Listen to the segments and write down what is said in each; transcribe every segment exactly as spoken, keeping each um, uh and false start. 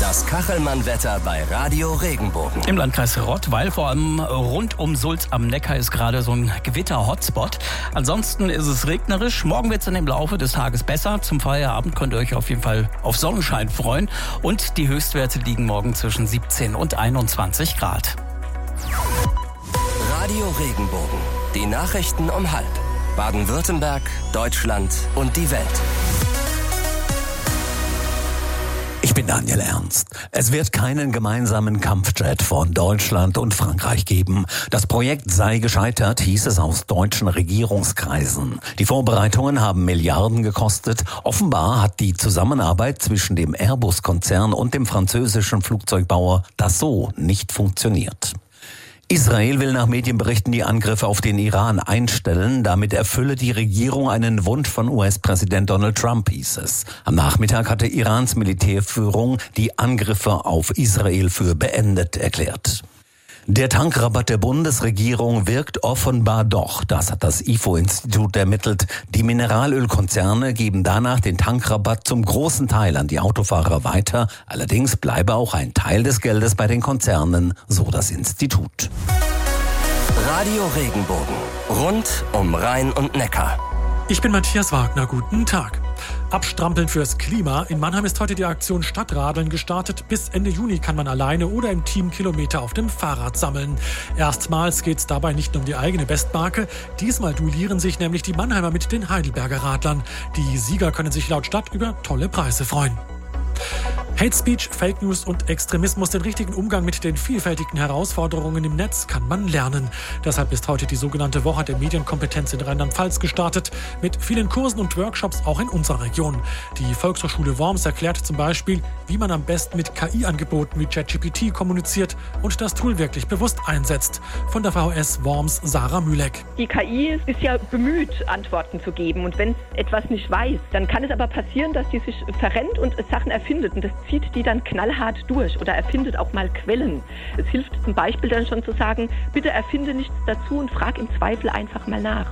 Das Kachelmann-Wetter bei Radio Regenbogen. Im Landkreis Rottweil, vor allem rund um Sulz am Neckar, ist gerade so ein Gewitter-Hotspot. Ansonsten ist es regnerisch. Morgen wird es dann im Laufe des Tages besser. Zum Feierabend könnt ihr euch auf jeden Fall auf Sonnenschein freuen. Und die Höchstwerte liegen morgen zwischen siebzehn und einundzwanzig Grad. Radio Regenbogen. Die Nachrichten um halb. Baden-Württemberg, Deutschland und die Welt. Ich bin Daniel Ernst. Es wird keinen gemeinsamen Kampfjet von Deutschland und Frankreich geben. Das Projekt sei gescheitert, hieß es aus deutschen Regierungskreisen. Die Vorbereitungen haben Milliarden gekostet. Offenbar hat die Zusammenarbeit zwischen dem Airbus-Konzern und dem französischen Flugzeugbauer Dassault nicht funktioniert. Israel will nach Medienberichten die Angriffe auf den Iran einstellen. Damit erfülle die Regierung einen Wunsch von U S-Präsident Donald Trump, hieß es. Am Nachmittag hatte Irans Militärführung die Angriffe auf Israel für beendet erklärt. Der Tankrabatt der Bundesregierung wirkt offenbar doch. Das hat das I F O-Institut ermittelt. Die Mineralölkonzerne geben danach den Tankrabatt zum großen Teil an die Autofahrer weiter. Allerdings bleibe auch ein Teil des Geldes bei den Konzernen, so das Institut. Radio Regenbogen. Rund um Rhein und Neckar. Ich bin Matthias Wagner. Guten Tag. Abstrampeln fürs Klima. In Mannheim ist heute die Aktion Stadtradeln gestartet. Bis Ende Juni kann man alleine oder im Team Kilometer auf dem Fahrrad sammeln. Erstmals geht es dabei nicht nur um die eigene Bestmarke. Diesmal duellieren sich nämlich die Mannheimer mit den Heidelberger Radlern. Die Sieger können sich laut Stadt über tolle Preise freuen. Hate Speech, Fake News und Extremismus, den richtigen Umgang mit den vielfältigen Herausforderungen im Netz kann man lernen. Deshalb ist heute die sogenannte Woche der Medienkompetenz in Rheinland-Pfalz gestartet, mit vielen Kursen und Workshops auch in unserer Region. Die Volkshochschule Worms erklärt zum Beispiel, wie man am besten mit K I-Angeboten wie ChatGPT kommuniziert und das Tool wirklich bewusst einsetzt. Von der V H S Worms Sarah Mühleck. Die K I ist ja bemüht, Antworten zu geben. Und wenn es etwas nicht weiß, dann kann es aber passieren, dass die sich verrennt und Sachen erfindet. Und das zieht die dann knallhart durch oder erfindet auch mal Quellen. Es hilft zum Beispiel dann schon zu sagen, bitte erfinde nichts dazu und frag im Zweifel einfach mal nach.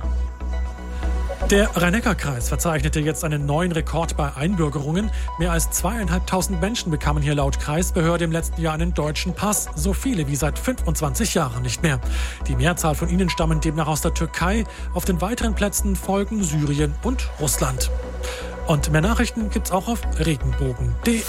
Der Rhein-Neckar-Kreis verzeichnete jetzt einen neuen Rekord bei Einbürgerungen. Mehr als zweieinhalbtausend Menschen bekamen hier laut Kreisbehörde im letzten Jahr einen deutschen Pass. So viele wie seit fünfundzwanzig Jahren nicht mehr. Die Mehrzahl von ihnen stammen demnach aus der Türkei. Auf den weiteren Plätzen folgen Syrien und Russland. Und mehr Nachrichten gibt's auch auf regenbogen punkt de.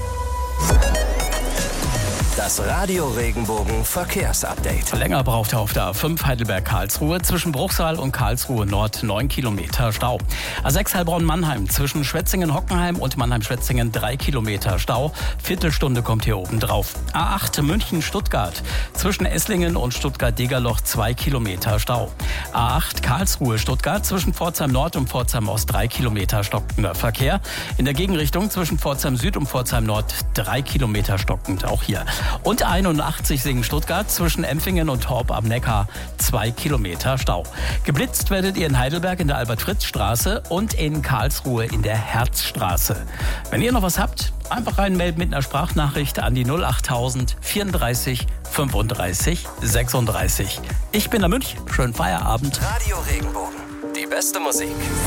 Das Radio Regenbogen Verkehrsupdate. Länger braucht er auf der A fünf Heidelberg-Karlsruhe. Zwischen Bruchsal und Karlsruhe Nord neun Kilometer Stau. A sechs Heilbronn-Mannheim zwischen Schwetzingen-Hockenheim und Mannheim-Schwetzingen drei Kilometer Stau. Viertelstunde kommt hier oben drauf. A acht München-Stuttgart zwischen Esslingen und Stuttgart-Degerloch zwei Kilometer Stau. A acht Karlsruhe-Stuttgart zwischen Pforzheim Nord und Pforzheim Ost drei Kilometer stockender Verkehr. In der Gegenrichtung zwischen Pforzheim Süd und Pforzheim Nord drei Kilometer stockend, auch hier. Und einundachtzig Singen-Stuttgart zwischen Empfingen und Horb am Neckar zwei Kilometer Stau. Geblitzt werdet ihr in Heidelberg in der Albert-Fritz-Straße und in Karlsruhe in der Herzstraße. Wenn ihr noch was habt, einfach reinmelden mit einer Sprachnachricht an die null achttausend vierunddreißig fünfunddreißig sechsunddreißig. Ich bin der Münch. Schönen Feierabend. Radio Regenbogen. Die beste Musik.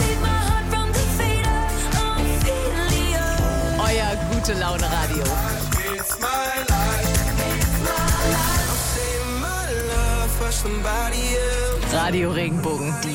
Euer Gute-Laune-Radio. Radio Regenbogen, die